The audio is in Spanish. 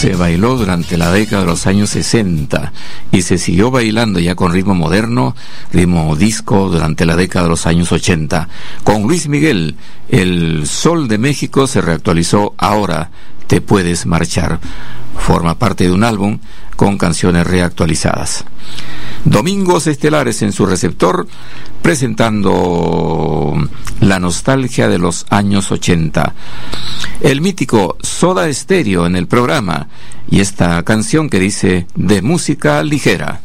Se bailó durante la década de los años 60 y se siguió bailando ya con ritmo moderno, ritmo disco durante la década de los años 80. Con Luis Miguel, El Sol de México se reactualizó Ahora te puedes marchar. Forma parte de un álbum con canciones reactualizadas. Domingos Estelares en su receptor, presentando la nostalgia de los años 80. El mítico Soda Stereo en el programa, y esta canción que dice De música ligera.